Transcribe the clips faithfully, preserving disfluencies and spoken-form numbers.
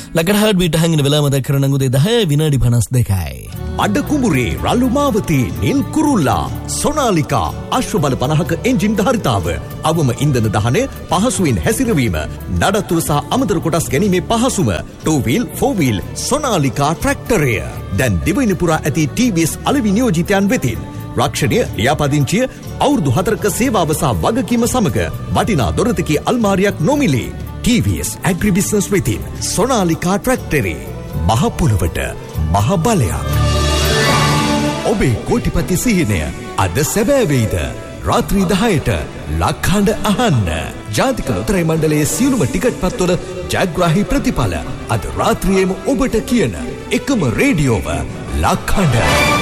ලකඩ heart beat හංගින වෙලාව මතක් කරන උදේ දහය විනාඩි පනස් දෙකයි. අඩ කුඹුරේ රළු මාවතී නිල් කුරුල්ලා සොනාලිකා අශ්ව බල පනහක එන්ජින් ධාරිතාව අවම ඉන්ධන දහනය පහසුවෙන් හැසිරවීම නඩත්තුව සහ අමතර කොටස් ගැනීමේ පහසුම ටූ වීල් ෆෝර් වීල් සොනාලිකා ට්‍රැක්ටරය දැන් දිවයින පුරා ඇති ටී වී එස් අලෙවි නියෝජිතයන් වෙතින් රක්ෂණය ලියාපදිංචිය අවුරුදු හතරක සේවාව සහ වගකීම සමග වටිනා දොරතකී අල්මාරියක් නොමිලේ ටී වී එස් ඇග්‍රි බිස්නස් වෙතින් සොනාලිකා ට්‍රැක්ටරේ මහ පොළවට මහ බලයක්. ඔබේ කෝටිපති සිහිනය අද සැබෑ වෙයිද? රාත්‍රී දහයට ලක්හඬ අහන්න. ජාතික ලොතරැයි මණ්ඩලයේ සියලුම ටිකට් පත්වල ජයග්‍රාහී ප්‍රතිඵල අද රාත්‍රියේම ඔබට කියන එකම රේඩියෝව ලක්හඬ.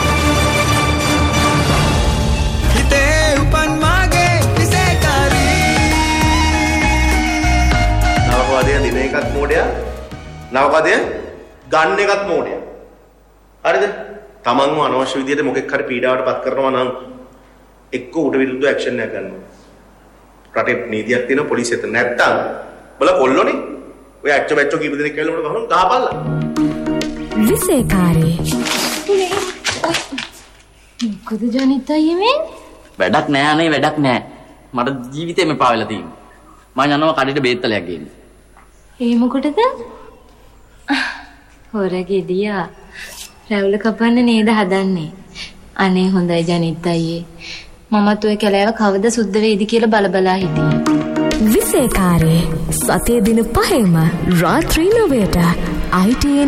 හිතේ උපන් මාගේ විසේකාරී. නවකවාදය දින එකත් මෝඩයා. නවකවාදය ගන්න එකත් මෝඩයා. හරිද? තමන්ව අනවශ්‍ය විදියට මොකෙක් හරි පීඩාවට පත් කරනවා නම් එක්ක උඩ විරුද්ධ ඇක්ෂන් එකක් ගන්නවා. රටේ නීතියක් තියෙන පොලිසියට නැත්තම් බල කොල්ලෝනේ. ඔය ඇච්ච බැච්චෝ කීප දෙනෙක් කියලා උඩ ගහනවා ගහපල්ලා. විසේකාරී. මොකද ජනිත් අයියේ වැඩක් නෑ අනේ වැඩක් නෑ. මට ජීවිතේම එපා වෙලා තියෙනවා. මම යනවා කඩේට බේත්තලයක් ගේන්න. ඒ මොකටද? හොරගෙඩියා. රැවුල කපන්න නේද හදන්නේ? අනේ හොඳයි ජනිත් අයියේ. මමත් ඔය කැලෑව කවද සුද්ධ වෙයිද කියලා බල බලා හිටියේ. විසේකාරී සතියේ දින පහේම රාත්‍රී නවයට I T N